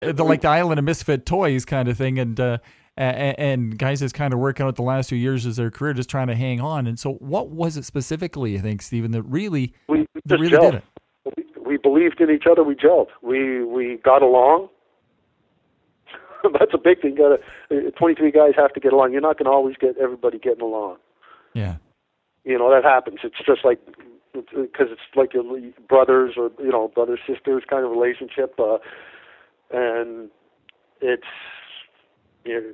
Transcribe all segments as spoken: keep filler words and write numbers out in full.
the, like the Island of Misfit Toys kind of thing, and uh, and, and guys just kind of working out the last few years of their career, just trying to hang on. And so, what was it specifically, I think, Stephen, that really we that just really gelled. did it? We, we believed in each other. We gelled. We we got along. That's a big thing. Got to twenty-three guys have to get along. You're not going to always get everybody getting along. Yeah. You know, that happens. It's just like, because it's like your brothers or, you know, brother sisters kind of relationship, uh, and it's, it,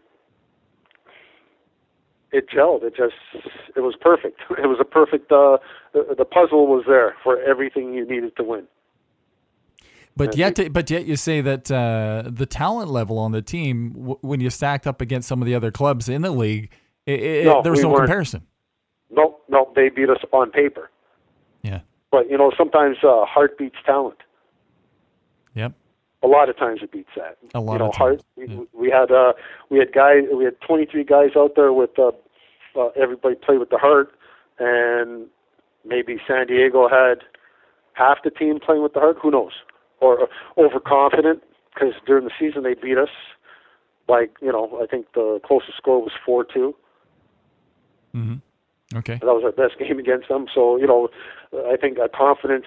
it gelled. It just, it was perfect. It was a perfect, uh, the, the puzzle was there for everything you needed to win. But yet, but yet, you say that uh, the talent level on the team, w- when you stacked up against some of the other clubs in the league, it, it, no, there was we no weren't. comparison. No, no, they beat us on paper. Yeah. But you know, sometimes uh, heart beats talent. Yep. A lot of times it beats that. A lot you know, of heart. times. We, Yeah. we had uh, we had guys. We had twenty-three guys out there with uh, uh, everybody played with the heart, and maybe San Diego had half the team playing with the heart. Who knows? Or uh, overconfident, because during the season they beat us. Like, you know, I think the closest score was four two. Mm-hmm. Okay. That was our best game against them. So, you know, I think uh, confidence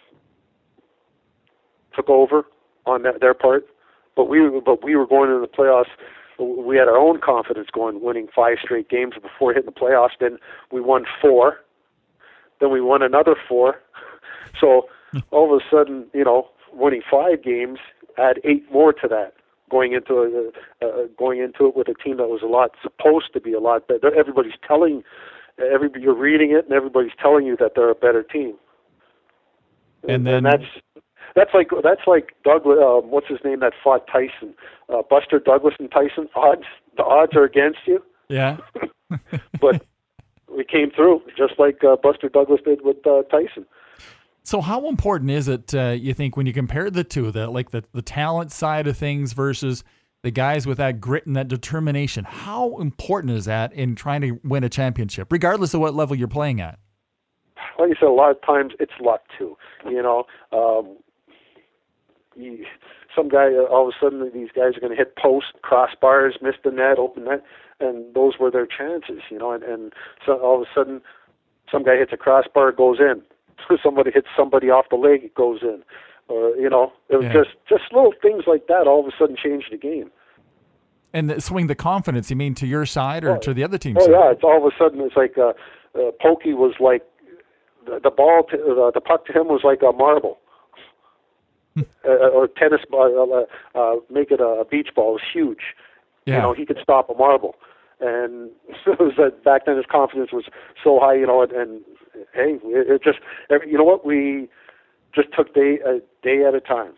took over on that, their part. But we, but we were going into the playoffs. We had our own confidence going, winning five straight games before hitting the playoffs. Then we won four. Then we won another four. So all of a sudden, you know, winning five games, add eight more to that. Going into uh, uh, going into it with a team that was a lot supposed to be a lot better. Everybody's telling, everybody you're reading it, and everybody's telling you that they're a better team. And, and then and that's that's like that's like Douglas. Uh, what's his name that fought Tyson? Uh, Buster Douglas and Tyson. Odds the odds are against you. Yeah. But we came through just like uh, Buster Douglas did with uh, Tyson. So how important is it, uh, you think, when you compare the two, the, like the, the talent side of things versus the guys with that grit and that determination? How important is that in trying to win a championship, regardless of what level you're playing at? Like I said, a lot of times it's luck too. You know, um, you, some guy, uh, all of a sudden these guys are going to hit post, crossbars, miss the net, open net, and those were their chances, you know, and, and so all of a sudden some guy hits a crossbar, goes in. Somebody hits somebody off the leg, it goes in. Or, you know, it was yeah. just, just little things like that all of a sudden changed the game. And the, swing the confidence, you mean, to your side or oh, to the other team's oh, side? Oh, yeah, it's all of a sudden it's like uh, uh, Pokey was like, the, the ball, to, uh, the puck to him was like a marble. uh, or tennis ball, uh, uh, make it a beach ball. It was huge. Yeah. You know, he could stop a marble. And it was that back then his confidence was so high, you know, and, and hey, it, it just, every, you know what, we just took day a day at a time.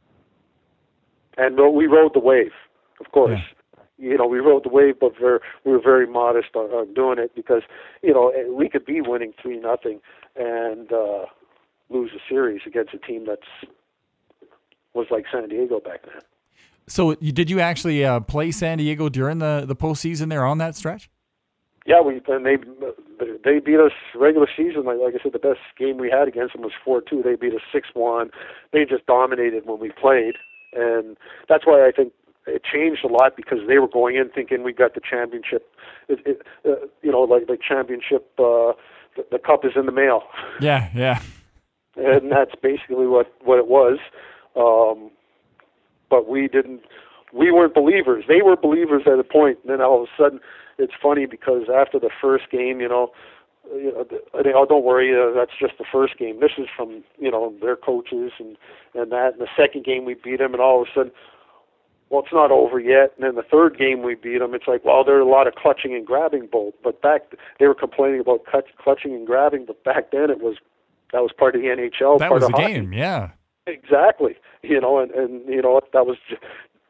And we rode the wave, of course. Yeah. You know, we rode the wave, but we're, we were very modest on, on doing it because, you know, we could be winning three nothing and uh, lose a series against a team that's was like San Diego back then. So did you actually uh, play San Diego during the, the postseason there on that stretch? Yeah, we and they they beat us regular season. Like, like I said, the best game we had against them was four two. They beat us six one. They just dominated when we played, and that's why I think it changed a lot because they were going in thinking we got the championship. It, it, uh, you know, like the championship, uh, the, the cup is in the mail. Yeah, yeah. And that's basically what, what it was. Um, but we didn't. We weren't believers. They were believers at a point. And then all of a sudden, it's funny because after the first game, you know, you know, they, oh, don't worry, uh, that's just the first game. This is from, you know, their coaches and, and that. And the second game we beat them, and all of a sudden, well, it's not over yet. And then the third game we beat them, it's like, well, there are a lot of clutching and grabbing both. But back, they were complaining about clutch, clutching and grabbing, but back then it was, that was part of the N H L. That part was of the hockey. game, yeah. Exactly. You know, and, and you know, that was just,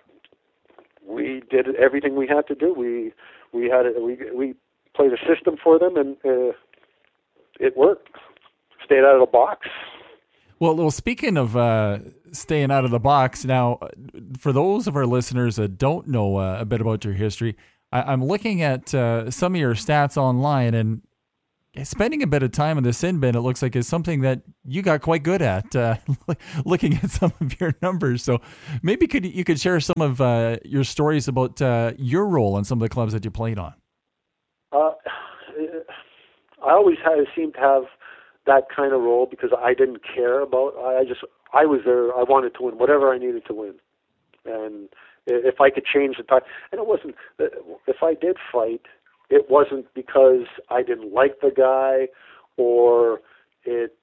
we did everything we had to do. We we had a, we we played a system for them, and uh, it worked. Stayed out of the box. Well, well, speaking of uh, staying out of the box, now for those of our listeners that don't know uh, a bit about your history, I, I'm looking at uh, some of your stats online, and spending a bit of time in the sin bin, it looks like, is something that you got quite good at, uh, looking at some of your numbers. So maybe could you could share some of uh, your stories about uh, your role in some of the clubs that you played on. Uh, I always had seemed to have that kind of role because I didn't care about. I just I was there. I wanted to win whatever I needed to win, and if I could change the time, and it wasn't. If I did fight, it wasn't because I didn't like the guy, or it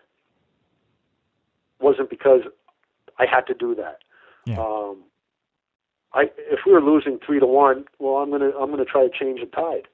wasn't because I had to do that. Yeah. Um, I if we were losing three to one, well, I'm gonna I'm gonna try to change the tide.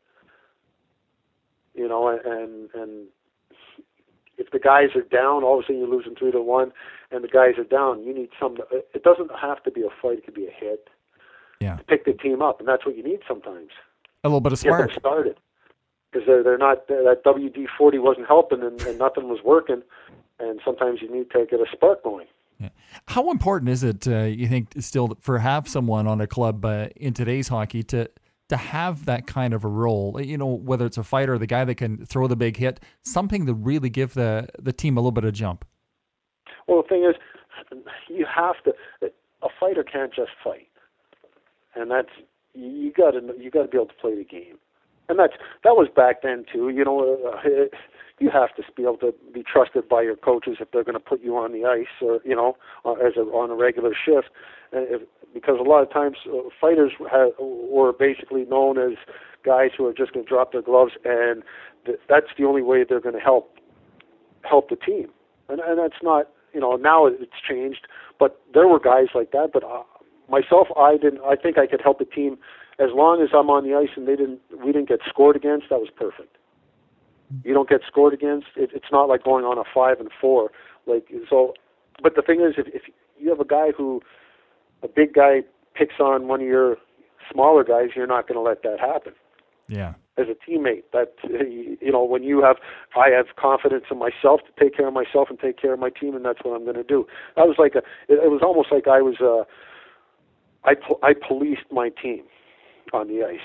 You know, and and if the guys are down, all of a sudden you're losing three to one, and the guys are down. You need some. It doesn't have to be a fight; it could be a hit. Yeah. To pick the team up, and that's what you need sometimes. A little bit of Get spark. them started, because they're they're not that W D forty wasn't helping, and, and nothing was working, and sometimes you need to get a spark going. Yeah. How important is it, uh, you think, still for have someone on a club uh, in today's hockey to to have that kind of a role? You know, whether it's a fighter or the guy that can throw the big hit, something to really give the the team a little bit of jump. Well, the thing is, you have to. A fighter can't just fight, and that's you got to you got to be able to play the game, and that's that was back then too. You know, uh, it, you have to be able to be trusted by your coaches if they're going to put you on the ice, or you know, uh, as a, on a regular shift, and if, because a lot of times uh, fighters have, were basically known as guys who are just going to drop their gloves, and th- that's the only way they're going to help help the team, and and that's not. You know, now it's changed, but there were guys like that. But uh, myself, I didn't. I think I could help the team as long as I'm on the ice and they didn't. We didn't get scored against. That was perfect. You don't get scored against. It, it's not like going on a five and four. Like so. But the thing is, if, if you have a guy who, a big guy picks on one of your smaller guys, you're not going to let that happen. Yeah. As a teammate, that you know, when you have, I have confidence in myself to take care of myself and take care of my team, and that's what I'm going to do. That was like a, it, it was almost like I was, uh, I I policed my team on the ice.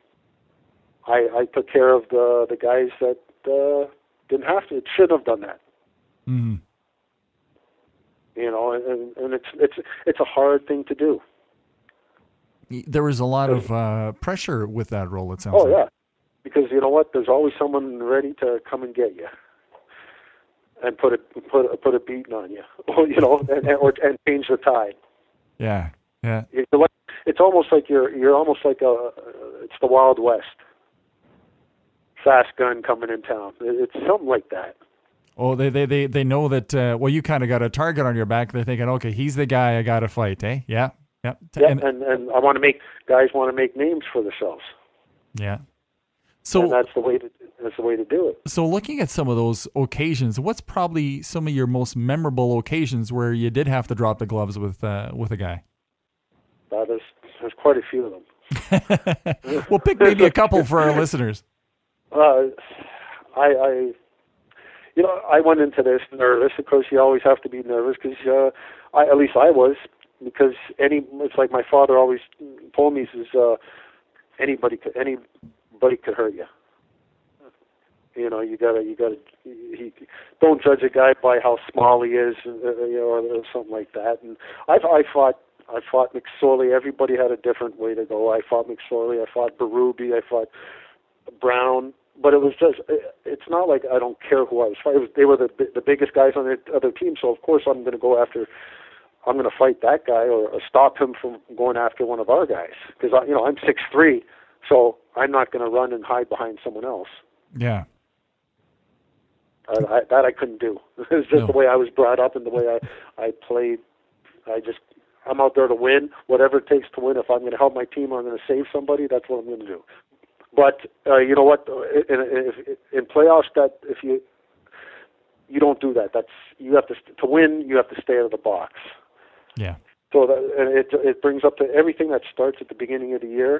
I I took care of the the guys that uh, didn't have to, shouldn't have done that. Mm-hmm. You know, and and it's it's it's a hard thing to do. There was a lot of uh, pressure with that role, it sounds oh, like. Oh, yeah. Because you know what? There's always someone ready to come and get you and put a put a, put a beating on you, you know, and and, or, and change the tide. Yeah, yeah. It's almost like you're you're almost like a it's the Wild West. Fast gun coming in town. It's something like that. Oh, they they they, they know that. Uh, well, you kind of got a target on your back. They're thinking, okay, he's the guy I got to fight, eh? Yeah, yeah. Yeah, and and, and I want to make guys want to make names for themselves. Yeah. So and that's the way to that's the way to do it. So looking at some of those occasions, what's probably some of your most memorable occasions where you did have to drop the gloves with uh, with a guy? Uh, there's there's quite a few of them. We'll pick maybe a couple for our listeners. Uh, I, I, you know, I went into this nervous. Of course, you always have to be nervous because, uh, I at least I was, because any it's like my father always told me, he says, uh, anybody could any. Anybody could hurt you. You know, you gotta, you gotta. He, don't judge a guy by how small he is, uh, you know, or, or something like that. And I, I fought, I fought McSorley. Everybody had a different way to go. I fought McSorley. I fought Berube. I fought Brown. But it was just, it's not like I don't care who I was fighting. It was, they were the the biggest guys on the other team, so of course I'm going to go after. I'm going to fight that guy or, or stop him from going after one of our guys because you know I'm six three. So I'm not going to run and hide behind someone else. Yeah. I, I, that I couldn't do. It's just no. the way I was brought up and the way I, I played. I just, I'm out there to win, whatever it takes to win. If I'm going to help my team or I'm going to save somebody, that's what I'm going to do. But uh, you know what? In, in, in playoffs, that if you you don't do that, that's you have to to win. You have to stay out of the box. Yeah. So that, and it it brings up to everything that starts at the beginning of the year.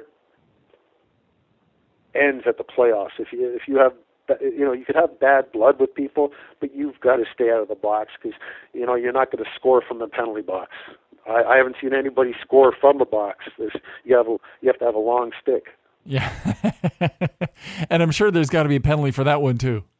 Ends at the playoffs. If you if you have you know you could have bad blood with people, but you've got to stay out of the box because you know you're not going to score from the penalty box. I, I haven't seen anybody score from the box. There's, you have a, you have to have a long stick. Yeah, and I'm sure there's got to be a penalty for that one too.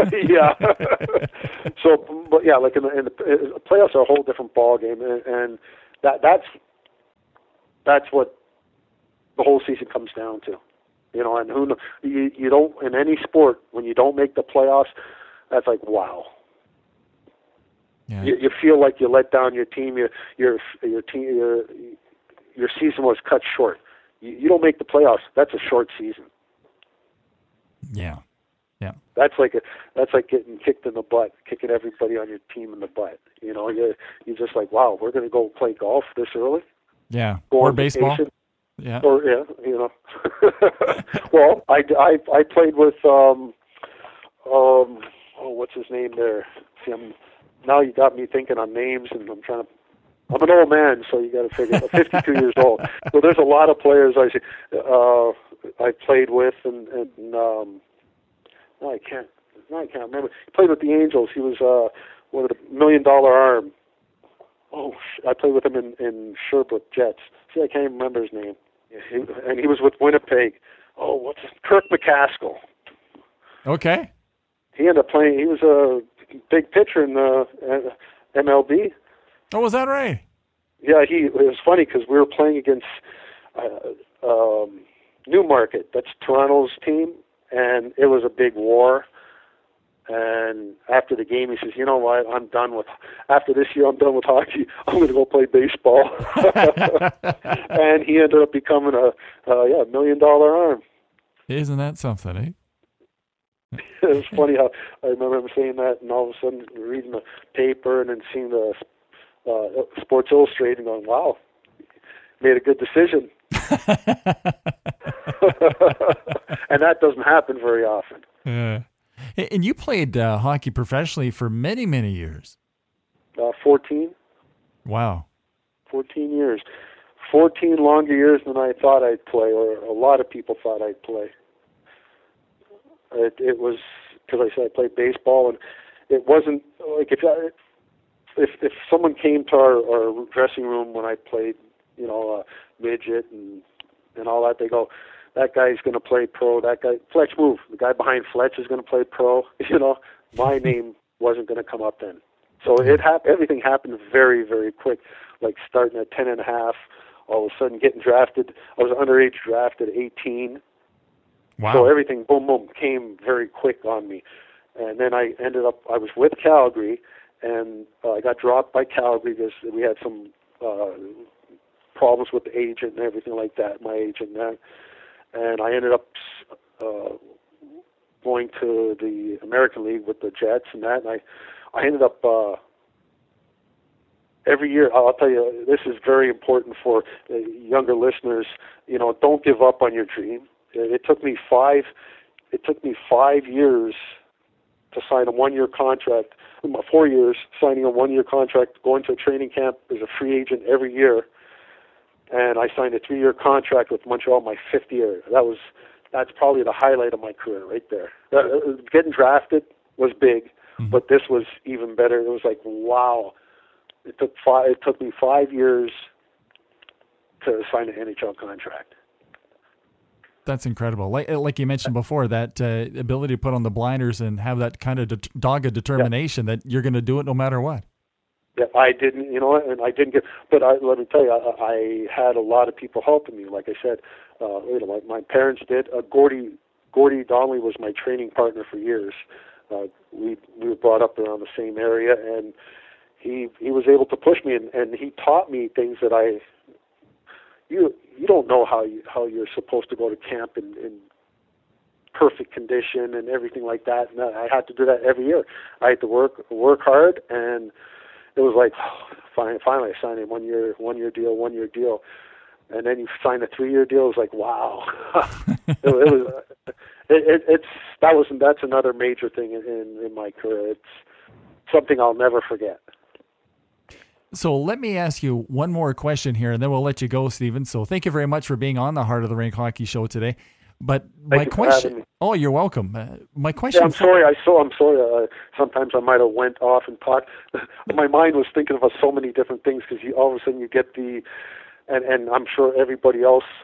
yeah. So, but yeah, like in the, in the playoffs are a whole different ball game, and, and that that's that's what the whole season comes down to. You know, and who you you don't in any sport when you don't make the playoffs, that's like wow. Yeah. You, you feel like you let down your team. Your your your team your your season was cut short. You, you don't make the playoffs. That's a short season. Yeah. Yeah. That's like a that's like getting kicked in the butt, kicking everybody on your team in the butt. You know, you you're just like, wow, we're going to go play golf this early. Yeah. Go or on baseball. Vacation. Yeah. Or yeah, you know. Well, I, I, I played with um um oh what's his name there? See, I'm, now you got me thinking on names, and I'm trying to. I'm an old man, so you got to figure. I'm fifty-two years old, so there's a lot of players I uh I played with, and and um no, I can't. No, I can't remember. He played with the Angels. He was uh what a million dollar arm. Oh, I played with him in in Sherbrooke Jets. See, I can't even remember his name. He, and he was with Winnipeg. Oh, what's his, Kirk McCaskill. Okay. He ended up playing. He was a big pitcher in the uh, M L B. Oh, was that right? Yeah, he. It was funny because we were playing against uh, um, Newmarket. That's Toronto's team, and it was a big war. And after the game, he says, "You know what? I'm done with. After this year, I'm done with hockey. I'm going to go play baseball." And he ended up becoming a uh, yeah million dollar arm. Isn't that something, eh? It was funny how I remember him saying that, and all of a sudden reading the paper and then seeing the uh, Sports Illustrated and going, "Wow, made a good decision." And that doesn't happen very often. Yeah. And you played uh, hockey professionally for many, many years. Uh, fourteen. Wow. fourteen years. fourteen longer years than I thought I'd play, or a lot of people thought I'd play. It, it was, because I said I played baseball, and it wasn't, like, if I, if if someone came to our, our dressing room when I played, you know, uh, midget and, and all that, they go, that guy's going to play pro. That guy, Fletch move. The guy behind Fletch is going to play pro. You know, my name wasn't going to come up then. So it hap- everything happened very, very quick. Like starting at ten and a half, all of a sudden getting drafted. I was underage drafted at eighteen. Wow. So everything, boom, boom, came very quick on me. And then I ended up, I was with Calgary, and uh, I got dropped by Calgary because we had some uh, problems with the agent and everything like that, my agent and that. And I ended up uh, going to the American League with the Jets and that. And I, I ended up uh, every year. I'll tell you, this is very important for uh, younger listeners. You know, don't give up on your dream. It, it took me five. It took me five years to sign a one-year contract. Four years signing a one-year contract, going to a training camp as a free agent every year. And I signed a three-year contract with Montreal my fifth year. That was, that's probably the highlight of my career right there. Uh, getting drafted was big, mm-hmm. but this was even better. It was like, wow. It took five. It took me five years to sign an N H L contract. That's incredible. Like like you mentioned before, that uh, ability to put on the blinders and have that kind of de- dogged determination yeah. that you're going to do it no matter what. Yeah, I didn't, you know, and I didn't get, but I, let me tell you, I, I had a lot of people helping me. Like I said, uh, you know, my, my parents did. Uh, Gordy, Gordy Donnelly was my training partner for years. Uh, we we were brought up around the same area, and he he was able to push me, and, and he taught me things that I, you you don't know how you how you're supposed to go to camp in, in perfect condition and everything like that. And I had to do that every year. I had to work work hard, and it was like, oh, finally, finally, I signed a one year, one year deal, one year deal, and then you sign a three year deal. It was like, wow. it, it was, it, it, it's that was that's another major thing in, in, in my career. It's something I'll never forget. So let me ask you one more question here, and then we'll let you go, Stephen. So thank you very much for being on the Heart of the Rink Hockey Show today. But Thank my you for question, having me. oh, you're welcome. Uh, my question. Yeah, I'm sorry. I so I'm sorry. Uh, sometimes I might have went off and talked. My mind was thinking of so many different things because you all of a sudden you get the, and and I'm sure everybody else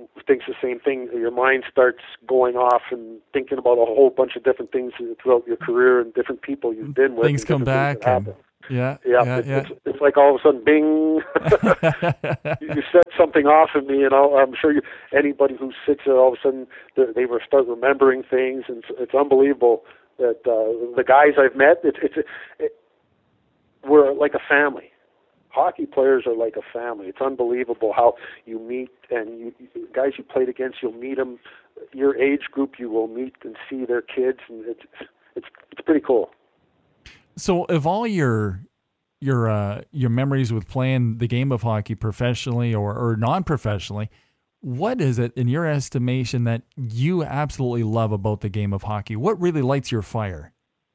thinks the same thing. Your mind starts going off and thinking about a whole bunch of different things throughout your career and different people you've been with. Things come back. Things and, yeah, yeah, yeah, it's, yeah. It's, it's like all of a sudden, bing! you, you set something off in me, and I'll, I'm sure you, anybody who sits there, all of a sudden they, they will start remembering things, and it's, it's unbelievable that uh, the guys I've met, it's it's it, we're like a family. Hockey players are like a family. It's unbelievable how you meet, and you, you, guys you played against, you'll meet them. Your age group, you will meet and see their kids, and it's it's it's pretty cool. So, of all your your uh, your memories with playing the game of hockey professionally or, or non-professionally, what is it in your estimation that you absolutely love about the game of hockey? What really lights your fire?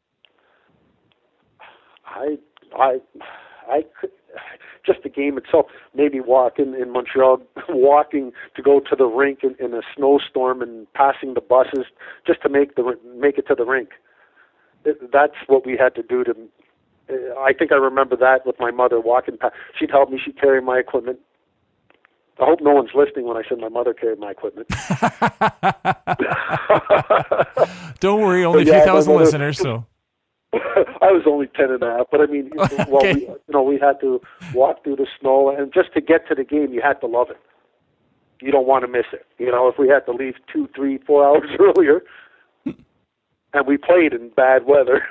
I I I could. Just the game itself, maybe walking in Montreal, walking to go to the rink in, in a snowstorm and passing the buses just to make the make it to the rink. It, that's what we had to do to. I think I remember that with my mother walking past. She'd help me. She'd carry my equipment. I hope no one's listening when I said my mother carried my equipment. Don't worry, only yeah, a few thousand mother, listeners, so. I was only ten and a half, but I mean, okay. well, we, you know, we had to walk through the snow, and just to get to the game, you had to love it. You don't want to miss it. You know, if we had to leave two, three, four hours earlier, and we played in bad weather,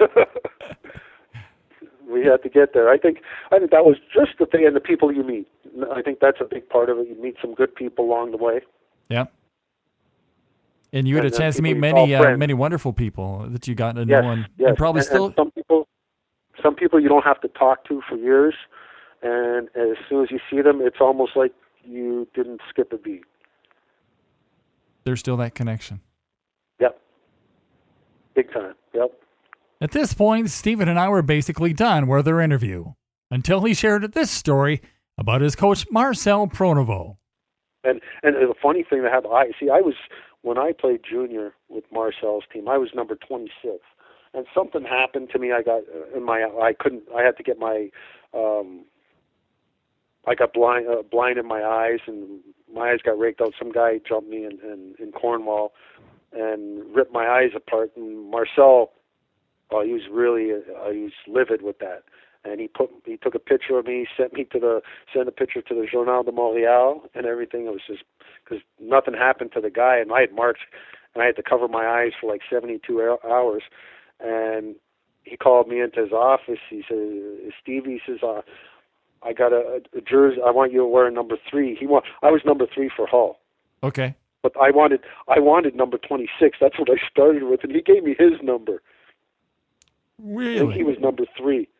we had to get there. I think, I think that was just the thing, and the people you meet. I think that's a big part of it. You meet some good people along the way. Yeah. And you had and a chance to meet many, uh, many wonderful people that you got to yes, know, and, yes. and probably and, still. And some people, some people you don't have to talk to for years, and as soon as you see them, it's almost like you didn't skip a beat. There's still that connection. Yep. Big time. Yep. At this point, Stephen and I were basically done with our interview until he shared this story about his coach Marcel Pronovost. And and the funny thing that happened, I see, I was. When I played junior with Marcel's team, I was number twenty-six, and something happened to me. I got in my, I couldn't, I had to get my, um, I got blind, uh, blind in my eyes, and my eyes got raked out. Some guy jumped me in, in, in Cornwall and ripped my eyes apart. And Marcel, oh, he was really, uh, he was livid with that. And he put, he took a picture of me, sent me to the, sent a picture to the Journal de Montréal and everything. It was just, because nothing happened to the guy, and I had marked, and I had to cover my eyes for like seventy-two hours. And he called me into his office. He said, Stevie, he says, uh, I got a, a jersey. I want you to wear number three. He want, I was number three for Hull. Okay. But I wanted, I wanted number twenty-six. That's what I started with, and he gave me his number. Really? And he was number three.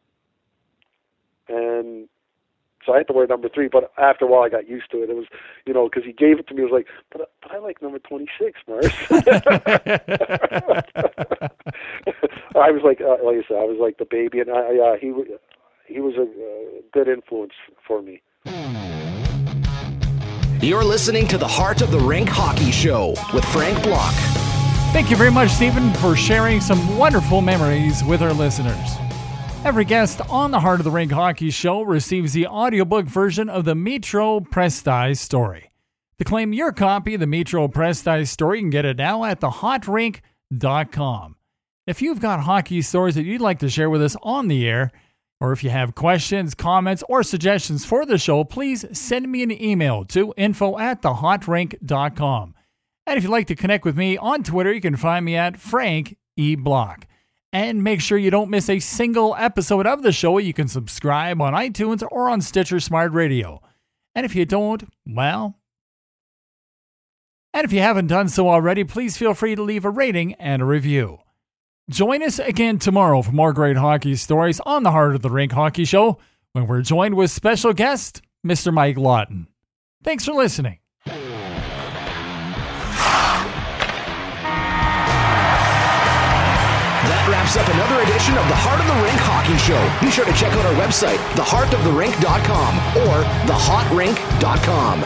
And so I had to wear number three, but after a while I got used to it. It was, you know, because he gave it to me. I was like, but, but I like number twenty-six, Mars. I was like, uh, like I said, I was like the baby, and I, uh, he he was a uh, good influence for me. You're listening to the Heart of the Rink Hockey Show with Frank Block. Thank you very much, Stephen, for sharing some wonderful memories with our listeners. Every guest on the Heart of the Rink Hockey Show receives the audiobook version of the Mitro Prestige story. To claim your copy of the Mitro Prestige story, you can get it now at the hot rink dot com. If you've got hockey stories that you'd like to share with us on the air, or if you have questions, comments, or suggestions for the show, please send me an email to info at the hot rink dot com. And if you'd like to connect with me on Twitter, you can find me at Frank E. Block. And make sure you don't miss a single episode of the show. You can subscribe on iTunes or on Stitcher Smart Radio. And if you don't, well... And if you haven't done so already, please feel free to leave a rating and a review. Join us again tomorrow for more great hockey stories on the Heart of the Rink Hockey Show, when we're joined with special guest, Mister Mike Lawton. Thanks for listening. That wraps up another edition of the Heart of the Rink Hockey Show. Be sure to check out our website, the heart of the rink dot com or the hot rink dot com.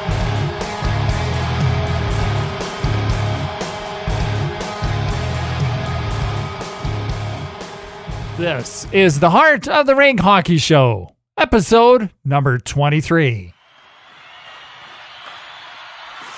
This is the Heart of the Rink Hockey Show, episode number twenty-three.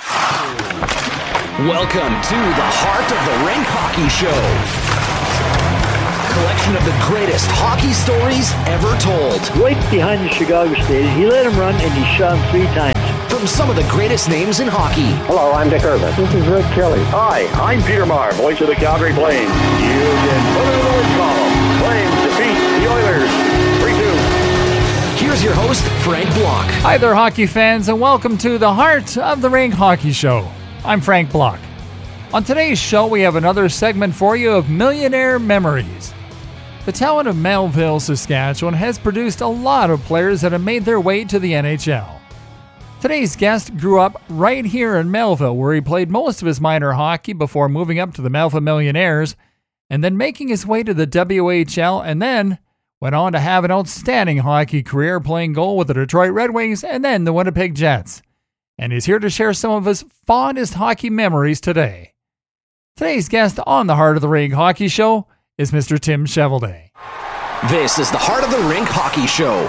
Welcome to the Heart of the Rink Hockey Show. Collection of the greatest hockey stories ever told. Right behind the Chicago Stadium, he let him run and he shot him three times. From some of the greatest names in hockey. Hello, I'm Dick Irvin. This is Rick Kelly. Hi, I'm Peter Maher, voice of the Calgary Flames. You can put it in the win column. Flames defeat the Oilers three two. Here's your host, Frank Block. Hi there, hockey fans, and welcome to the Heart of the Rink Hockey Show. I'm Frank Block. On today's show, we have another segment for you of Millionaire Memories. The town of Melville, Saskatchewan has produced a lot of players that have made their way to the N H L. Today's guest grew up right here in Melville, where he played most of his minor hockey before moving up to the Melville Millionaires, and then making his way to the W H L, and then went on to have an outstanding hockey career playing goal with the Detroit Red Wings and then the Winnipeg Jets. And he's here to share some of his fondest hockey memories today. Today's guest on the Heart of the Rink Hockey Show is Mister Tim Cheveldae. This is the Heart of the Rink Hockey Show.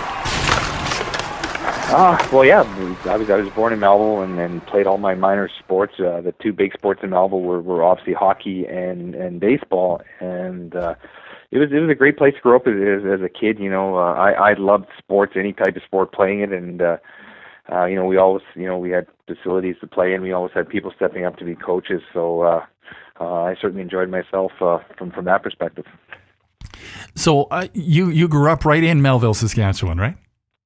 Uh, well, yeah, I was I was born in Melville and, and played all my minor sports. Uh, the two big sports in Melville were, were obviously hockey and, and baseball, and uh, it was it was a great place to grow up as, as a kid. You know, uh, I I loved sports, any type of sport, playing it, and uh, uh, you know we always you know we had facilities to play in. We always had people stepping up to be coaches, so uh, uh, I certainly enjoyed myself uh, from from that perspective. So uh, you you grew up right in Melville, Saskatchewan, right?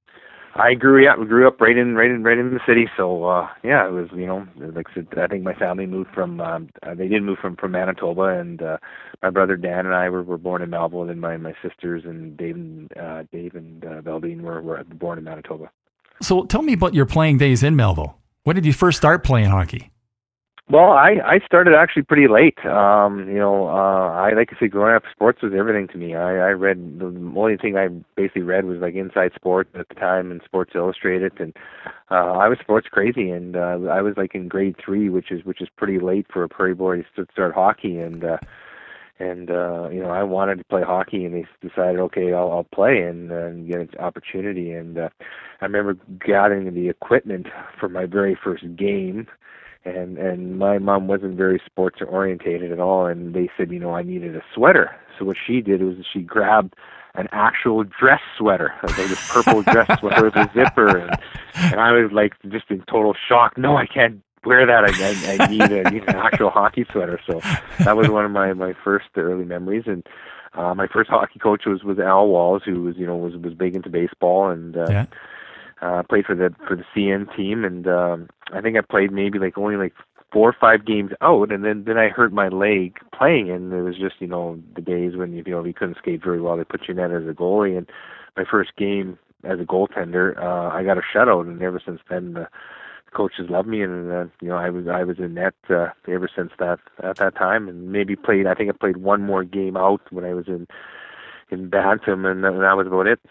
I grew up grew up right in right in right in the city, so uh, yeah, it was you know like I said, I think my family moved from um, uh, they did move from, from Manitoba, and uh, my brother Dan and I were, were born in Melville, and my, my sisters and Dave and uh, Dave and uh, Veldine were, were born in Manitoba. So tell me about your playing days in Melville. When did you first start playing hockey? Well, I, I started actually pretty late. Um, you know, uh, I like to say growing up, sports was everything to me. I, I read, the only thing I basically read was like Inside Sports at the time and Sports Illustrated, and uh, I was sports crazy, and uh, I was like in grade three, which is which is pretty late for a Prairie boy to start hockey, and uh, and uh, you know, I wanted to play hockey, and they decided, okay, I'll, I'll play and, uh, and get an opportunity, and uh, I remember gathering the equipment for my very first game. And and my mom wasn't very sports orientated at all, and they said, you know, I needed a sweater. So what she did was she grabbed an actual dress sweater, like this purple dress sweater with a zipper, and, and I was like just in total shock. No, I can't wear that. I, I, I need a, need an actual hockey sweater. So that was one of my, my first early memories. And uh, my first hockey coach was, was Al Walls, who was you know was was big into baseball, and uh, Yeah. Uh, played for the for the C N team, and um, I think I played maybe like only like four or five games out, and then, then I hurt my leg playing, and it was just you know the days when you know you couldn't skate very well. They put you in net as a goalie, and my first game as a goaltender, uh, I got a shutout, and ever since then the coaches loved me, and uh, you know I was I was in net uh, ever since that at that time, and maybe played I think I played one more game out when I was in in Bantam, and, and that was about it.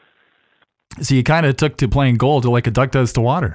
So you kind of took to playing goal to like a duck does to water.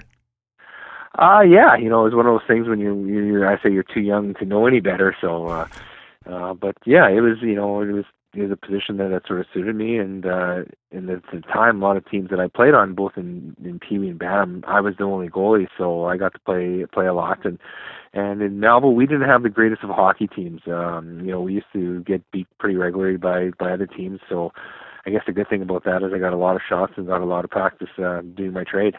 Uh, yeah, you know, it's one of those things when you're, you're, I say you're too young to know any better. So, uh, uh, but yeah, it was, you know, it was, it was a position that, that sort of suited me. And, uh, in the, the time, a lot of teams that I played on, both in, in Pee Wee and Bantam, I was the only goalie. So I got to play, play a lot. And, and in Melville, we didn't have the greatest of hockey teams. Um, you know, we used to get beat pretty regularly by, by other teams. So, I guess the good thing about that is I got a lot of shots and got a lot of practice uh, doing my trade.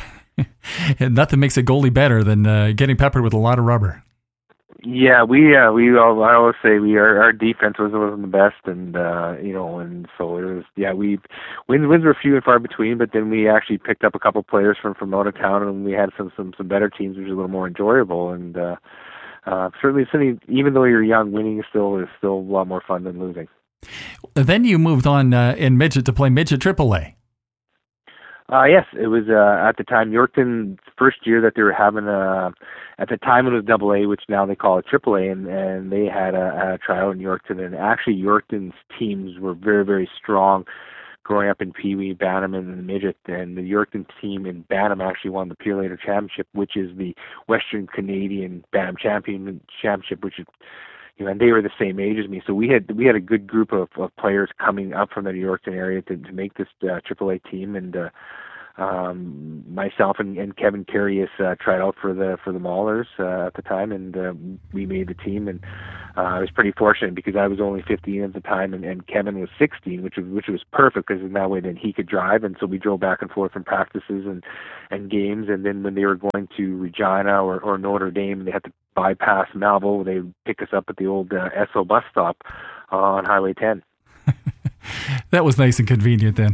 And nothing makes a goalie better than uh, getting peppered with a lot of rubber. Yeah, we uh, we all, I always say we our, our defense was wasn't the best, and uh, you know, and so it was. Yeah, we wins wins were few and far between, but then we actually picked up a couple players from from out of town, and we had some some some better teams, which was a little more enjoyable. And uh, uh, certainly, certainly, even though you're young, winning is still is still a lot more fun than losing. Then you moved on uh, in midget to play midget triple A. Uh, yes, it was uh, at the time Yorkton's first year that they were having a. At the time it was double A, which now they call it triple A, and, and they had a, a tryout in Yorkton, and actually Yorkton's teams were very very strong. Growing up in Pee Wee, Bantam, and the midget, and the Yorkton team in Bantam actually won the Purelator Championship, which is the Western Canadian Bantam Champion Championship, which is. You know, and they were the same age as me, so we had we had a good group of, of players coming up from the Yorkton area to, to make this uh, triple A team, and uh, um, myself and, and Kevin Carius uh, tried out for the for the Maulers uh, at the time, and uh, we made the team. And uh, I was pretty fortunate because I was only fifteen at the time, and, and Kevin was sixteen, which was which was perfect because in that way then he could drive, and so we drove back and forth from practices and and games. And then when they were going to Regina or, or Notre Dame, they had to bypass Malvo. They would pick us up at the old uh, Esso bus stop uh, on Highway ten. That was nice and convenient then.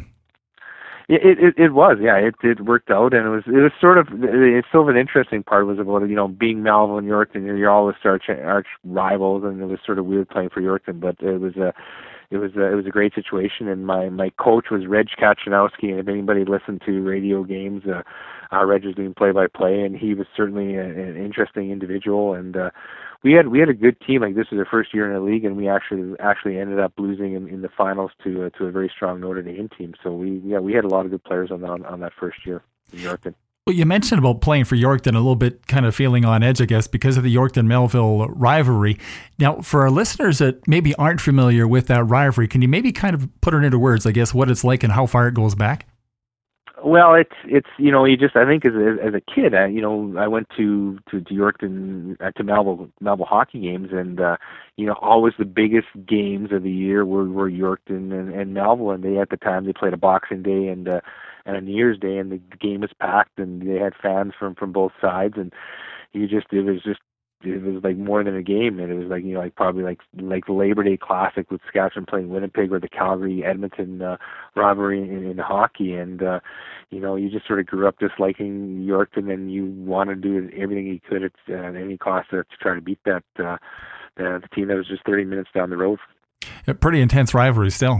It, it it was, yeah. It it worked out, and it was it was sort of it's sort of an interesting part was about you know being Malvo and Yorkton. You're always arch arch rivals, and it was sort of weird playing for Yorkton, but it was a it was a, it was a great situation. And my my coach was Reg Kachanowski, and if anybody listened to radio games, uh, uh, Reg was doing play by play, and he was certainly a, an interesting individual. And uh, we had we had a good team. Like this was our first year in the league, and we actually actually ended up losing in, in the finals to uh, to a very strong Notre Dame team. So we yeah we had a lot of good players on on, on that first year in Yorkton. Well, you mentioned about playing for Yorkton a little bit, kind of feeling on edge, I guess, because of the Yorkton-Melville rivalry. Now, for our listeners that maybe aren't familiar with that rivalry, can you maybe kind of put it into words, I guess, what it's like and how far it goes back? Well, it's it's you know you just I think as a, as a kid I, you know I went to to, to Yorkton uh, to Melville Melville hockey games, and uh, you know always the biggest games of the year were, were Yorkton and, and Melville, and they at the time they played a Boxing Day and uh, and a New Year's Day, and the game was packed, and they had fans from from both sides, and you just it was just it was like more than a game, and it was like you know like probably like like the Labor Day Classic with Saskatchewan playing Winnipeg, or the Calgary Edmonton uh, rivalry in, in hockey. And uh, you know you just sort of grew up just liking Yorkton, and you wanted to do everything you could at, uh, at any cost to, to try to beat that uh, the, the team that was just thirty minutes down the road. A pretty intense rivalry still.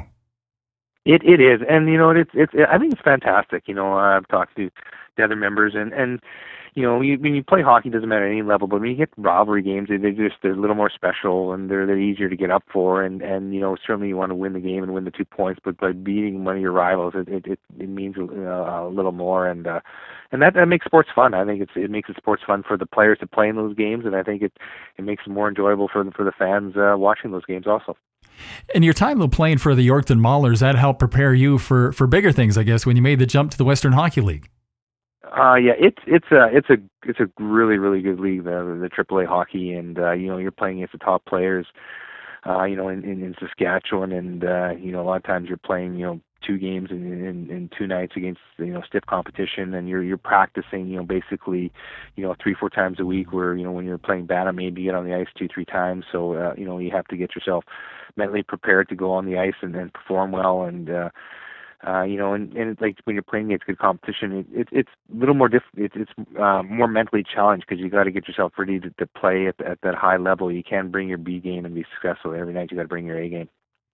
It it is, and you know it's it's I think it's fantastic. You know I've talked to the other members, and and. You know, you, when you play hockey, it doesn't matter at any level, but when you get rivalry games, they just they're a little more special, and they're they're easier to get up for, and and you know certainly you want to win the game and win the two points, but by beating one of your rivals, it it it, it means uh, a little more, and uh, and that that makes sports fun. I think it's it makes it sports fun for the players to play in those games, and I think it it makes it more enjoyable for the, for the fans uh, watching those games also. And your time though playing for the Yorkton Maulers, that helped prepare you for for bigger things, I guess, when you made the jump to the Western Hockey League. Uh, yeah, it's it's a it's a it's a really really good league, the the Triple A hockey, and uh, you know you're playing against the top players, uh, you know in, in, in Saskatchewan, and uh, you know a lot of times you're playing you know two games in, in in two nights against you know stiff competition, and you're you're practicing you know basically you know three four times a week. Where you know when you're playing bantam, maybe you get on the ice two three times, so uh, you know you have to get yourself mentally prepared to go on the ice and then perform well, and uh, Uh, you know, and, and like when you're playing against good competition, it, it, it's a little more diff. It, it's uh, more mentally challenged because you got to get yourself ready to, to play at, at that high level. You can't bring your B game and be successful every night. You got to bring your A game.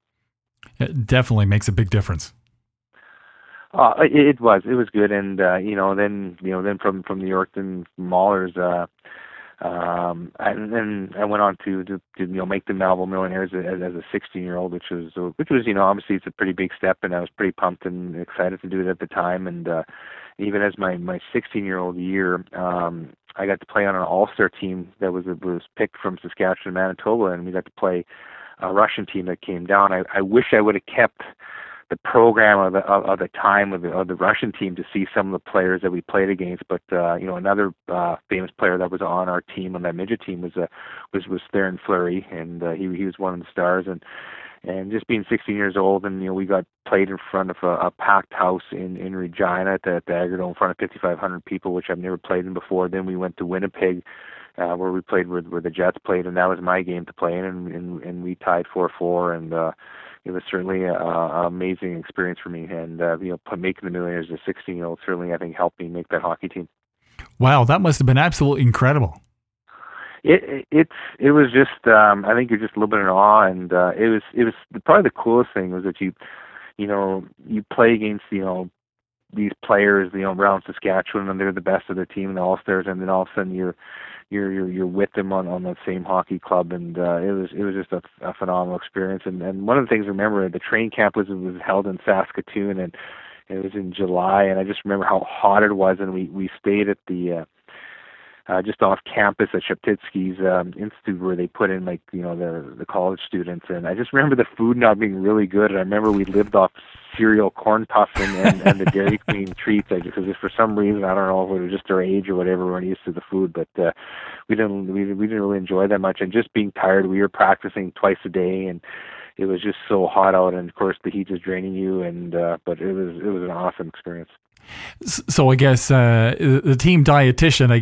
It definitely makes a big difference. Uh, it, it was, it was good, and uh, you know, then you know, then from from the Yorkton Maulers. Uh, Um, and then I went on to, to, to you know make the Melville Millionaires as, as a sixteen-year-old, which was which was you know obviously it's a pretty big step, and I was pretty pumped and excited to do it at the time. And uh, even as my my sixteen-year-old year, um, I got to play on an all-star team that was was picked from Saskatchewan, Manitoba, and we got to play a Russian team that came down. I, I wish I would have kept the program of the of, of the time of the of the Russian team to see some of the players that we played against, but uh, you know another uh, famous player that was on our team on that midget team was uh, was was Theron Fleury, and uh, he he was one of the stars, and and just being sixteen years old, and you know we got played in front of a, a packed house in in Regina at the, at the Agrodome in front of fifty-five hundred people, which I've never played in before. Then we went to Winnipeg, uh, where we played where, where the Jets played, and that was my game to play in, and and, and we tied four four, and uh, it was certainly an amazing experience for me, and uh, you know, making the Millionaires as a sixteen-year-old certainly I think helped me make that hockey team. Wow, that must have been absolutely incredible. It, it it's it was just um, I think you're just a little bit in awe, and uh, it was it was probably the coolest thing was that you you know you play against you know these players you know around Saskatchewan, and they're the best of their team, and the All Stars, and then all of a sudden you're You're, you're you're with them on, on that same hockey club, and uh, it was it was just a, a phenomenal experience. And, and one of the things I remember, the train camp was was held in Saskatoon, and it was in July. And I just remember how hot it was, and we, we stayed at the uh, uh, just off campus at Sheptytsky's um, Institute, where they put in like you know the the college students. And I just remember the food not being really good. And I remember we lived off cereal, corn puffs, and, and, and the Dairy Queen treats. Like, because for some reason, I don't know if it was just our age or whatever, we weren't used to the food, but uh, we didn't we, we didn't really enjoy that much. And just being tired, we were practicing twice a day, and it was just so hot out, and of course the heat is draining you. And uh, but it was it was an awesome experience. So I guess uh, the team dietitian, I